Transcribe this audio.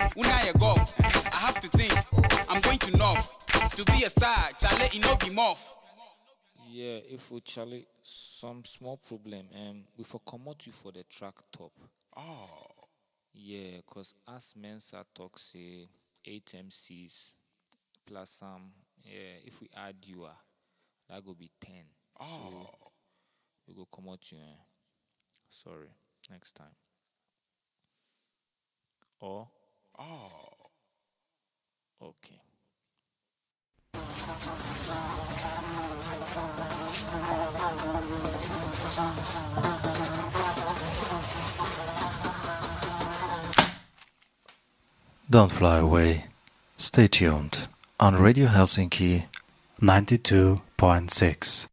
Una golf. I have to think. I'm going to North. To be a star, Charlie, it no be muff. Yeah, if we Charlie, some small problem, we for comot you for the track top. Oh. Yeah, cause as Mensa talk say 8 MCs plus some. Yeah, if we add you, that go be 10. So we go comot you. Sorry, next time. Or okay. Don't fly away. Stay tuned on Radio Helsinki 92.6.